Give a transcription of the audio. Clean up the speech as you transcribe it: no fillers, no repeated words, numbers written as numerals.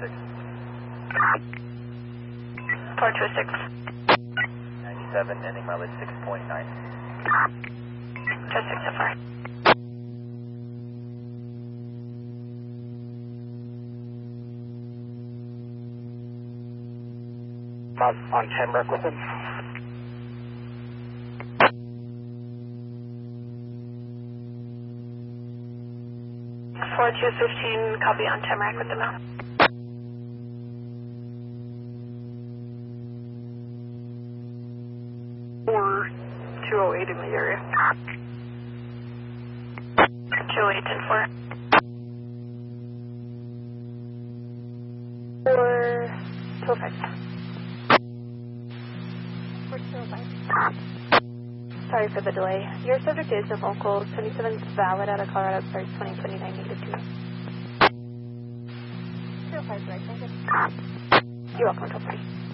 426. 426. 97, ending mileage 6.9. 26 so far. On Tamarack with him. 4215, copy on Tamarack with the mount. Or 208 in the area. 208 and 4. 425. 425. Sorry for the delay. Your subject is a local 27th valid out of Colorado, starts 2029 -2. 205, right? Thank you. You're welcome, 12